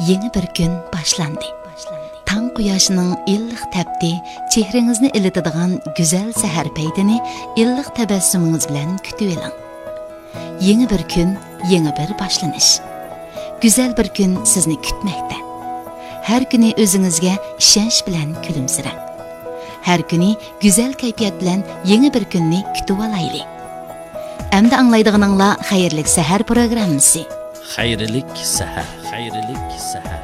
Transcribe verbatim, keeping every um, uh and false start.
Yeni bir gün başlandı. Tang quyoshning illiq tapdi, chehringizni ilitadigan go'zal sahar paytini illiq tabassumingiz bilan kutib oling. Yeni bir kun, yeni bir boshlanish. Go'zal bir kun sizni kutmoqda. Har kuni o'zingizga ishonch bilan kulimsirang. Har kuni go'zal kayfiyat bilan yeni bir kunni kutib olaylik. Endi anglaydiganinglar xayrlik sahar programmasi. Xayrlik sahar, xayrlik sahar.